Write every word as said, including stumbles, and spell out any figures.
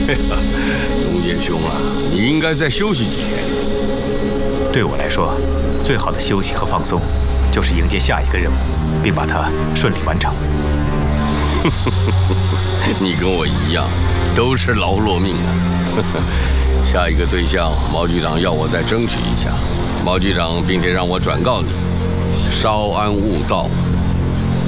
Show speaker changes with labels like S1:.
S1: 龙剑兄啊，你应该再休息几天。
S2: 对我来说，最好的休息和放松，就是迎接下一个任务，并把它顺利完成。
S1: 你跟我一样，都是劳碌命啊。下一个对象，毛局长要我再争取一下。毛局长并且让我转告你，稍安勿躁。